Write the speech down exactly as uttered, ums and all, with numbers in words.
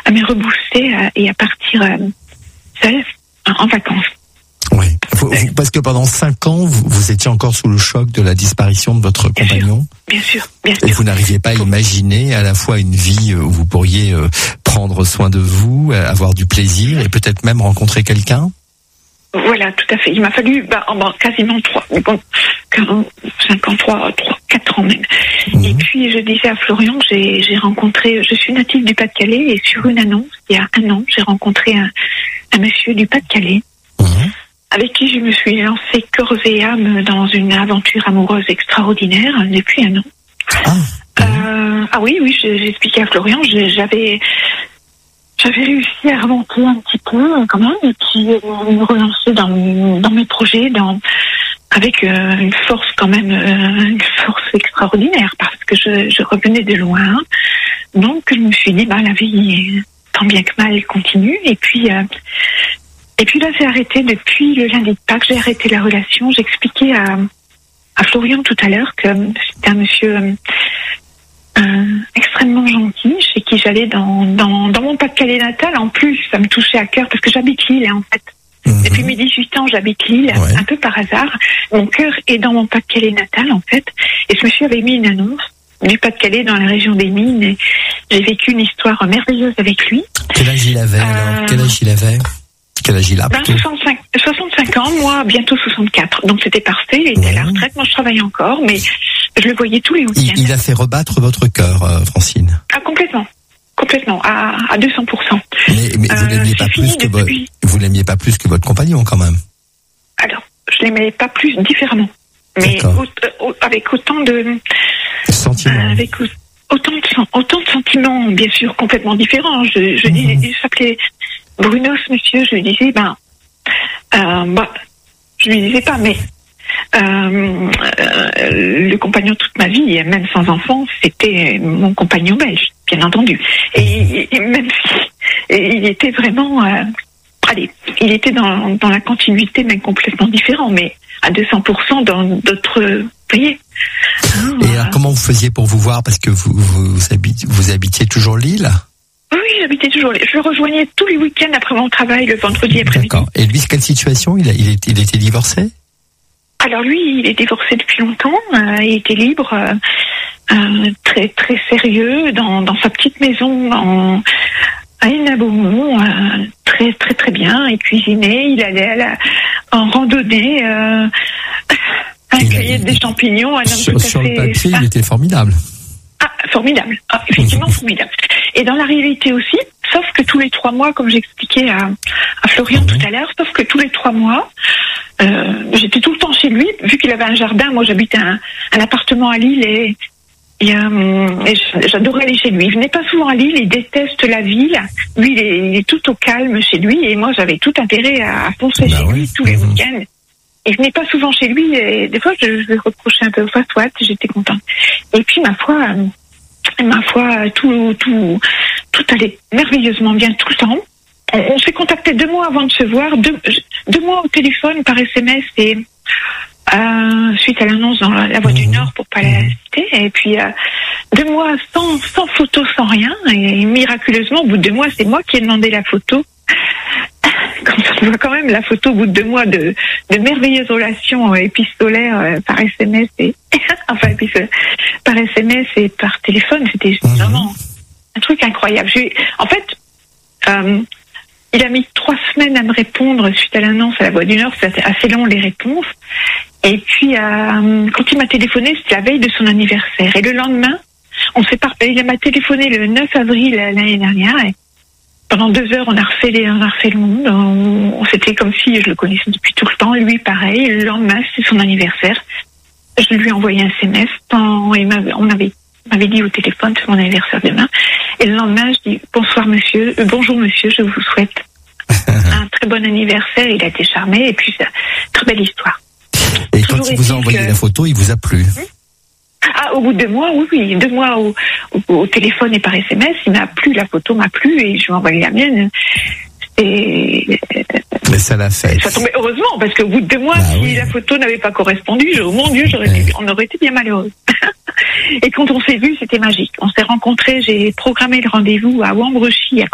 à me rebooster à, et à partir euh, seule en vacances. Oui, vous, vous, parce que pendant cinq ans, vous, vous étiez encore sous le choc de la disparition de votre bien compagnon. Sûr, bien sûr, bien sûr. Et vous n'arriviez pas à imaginer à la fois une vie où vous pourriez euh, prendre soin de vous, avoir du plaisir et peut-être même rencontrer quelqu'un. Voilà, tout à fait. Il m'a fallu bah, en, bah, quasiment trois, bon, cinquante-trois, trois, quatre ans même. Mmh. Et puis je disais à Florian, j'ai, j'ai rencontré, je suis native du Pas-de-Calais et sur une annonce, il y a un an, j'ai rencontré un, un monsieur du Pas-de-Calais mmh. avec qui je me suis lancée corps et âme dans une aventure amoureuse extraordinaire depuis un an. Ah, mmh. euh, ah oui, oui, j'ai expliqué à Florian, j'avais... J'avais réussi à remonter un petit peu quand même et puis euh, me relancer dans, dans mes projets dans, avec euh, une force quand même, euh, une force extraordinaire parce que je, je revenais de loin. Donc je me suis dit, bah, la vie, tant bien que mal, continue. Et puis, euh, et puis là, j'ai arrêté depuis le lundi de Pâques, j'ai arrêté la relation. J'expliquais à, à Florian tout à l'heure que c'était un monsieur... Euh, Euh, extrêmement gentil, chez qui j'allais dans, dans, dans mon Pas-de-Calais natal. En plus, ça me touchait à cœur parce que j'habite Lille, en fait. Mmh. Depuis mes dix-huit ans, j'habite Lille, ouais. un peu par hasard. Mon cœur est dans mon Pas-de-Calais natal, en fait. Et ce monsieur avait mis une annonce du Pas-de-Calais dans la région des Mines. Et j'ai vécu une histoire merveilleuse avec lui. Quel âge il avait, euh... alors Quel âge il avait Quel âge il a ben, soixante-cinq, soixante-cinq ans, moi, bientôt soixante-quatre. Donc c'était parfait, il était ouais. à la retraite, moi je travaille encore, mais je le voyais tous les week-ends. Il, il a fait rebattre votre cœur, euh, Francine. Ah, complètement. Complètement, à, à deux cents pour cent. Mais, mais vous l'aimiez euh, pas plus que votre, vous l'aimiez pas plus que votre compagnon, quand même. Alors, je l'aimais pas plus, différemment. Mais au, au, avec autant de... sentiments. Euh, avec autant de, autant de sentiments, bien sûr, complètement différents. Je, je mm-hmm. disais, il s'appelait Bruno, ce monsieur, je lui disais, ben, euh, bah, je lui disais pas, mais Euh, euh, le compagnon de toute ma vie, même sans enfant, c'était mon compagnon belge, bien entendu. Et, et même si et il était vraiment, euh, allez, il était dans, dans la continuité, même complètement différent, mais à deux cents pour cent dans d'autres, vous voyez. Et alors, comment vous faisiez pour vous voir, parce que vous vous, habitiez, vous habitiez toujours Lille? Oui, j'habitais toujours Lille. Je le rejoignais tous les week-ends après mon travail, le vendredi après-midi. D'accord. Et lui, quelle situation? Il, a, il, était, il était divorcé? Alors lui, il est divorcé depuis longtemps, euh, il était libre, euh, euh, très très sérieux, dans, dans sa petite maison en, à Hénin-Beaumont, euh, très très très bien, il cuisinait, il allait à la, en randonnée, euh, à cueillir des champignons, un homme sur, tout à sur fait... le papier, ah, il était formidable. Ah, formidable, ah, effectivement formidable. Et dans la réalité aussi, sauf que tous les trois mois, comme j'expliquais à, à Florian mmh. tout à l'heure, sauf que tous les trois mois, euh, j'étais tout le temps chez lui, vu qu'il avait un jardin. Moi, j'habitais un, un appartement à Lille et, et, euh, et j'adorais aller chez lui. Il venait pas souvent à Lille, il déteste la ville. Lui, il est, il est tout au calme chez lui et moi, j'avais tout intérêt à, à foncer bah chez oui. lui tous les mmh. week-ends. Il venait pas souvent chez lui et des fois, je, je lui reprochais un peu. Enfin, soit, j'étais contente. Et puis, ma foi, euh, ma foi, tout, tout, tout allait merveilleusement bien tout le temps. On, on s'est contacté deux mois avant de se voir, deux, deux mois au téléphone par S M S et euh, suite à l'annonce dans la, la Voix mmh. du Nord pour pas la citer. Et puis euh, deux mois sans, sans photo, sans rien. Et miraculeusement, au bout de deux mois, c'est moi qui ai demandé la photo. Quand on voit quand même la photo au bout de deux mois de, de merveilleuses relations euh, épistolaires euh, par S M S et enfin épistolaires, par S M S et par téléphone, c'était mmh. vraiment un truc incroyable. J'ai, en fait, euh, il a mis trois semaines à me répondre suite à l'annonce à la Voix du Nord. C'était assez long les réponses. Et puis euh, quand il m'a téléphoné, c'était la veille de son anniversaire. Et le lendemain, on s'est par... il m'a téléphoné le neuf avril l'année dernière. Et pendant deux heures, on a refait, les, on a refait le monde. On, c'était comme si je le connaissais depuis tout le temps. Lui, pareil. Le lendemain, c'était son anniversaire. Je lui ai envoyé un S M S. Tant, il m'avait, on avait, m'avait dit au téléphone, c'est mon anniversaire demain. Et le lendemain, je dis bonsoir monsieur, euh, bonjour monsieur, je vous souhaite un très bon anniversaire. Il a été charmé et puis c'est une très belle histoire. Et toujours quand il vous a envoyé que... la photo, il vous a plu? Ah, au bout de deux mois, oui, oui, deux mois au, au, au téléphone et par S M S, il m'a plu, la photo m'a plu et je lui ai envoyé la mienne. Et mais ça l'a fait. Ça tombait heureusement parce qu'au bout de deux mois, bah, si oui. la photo n'avait pas correspondu, je, oh mon Dieu, j'aurais ouais. été, on aurait été bien malheureux. Et quand on s'est vu, c'était magique. On s'est rencontrés, j'ai programmé le rendez-vous à Wambrechy, à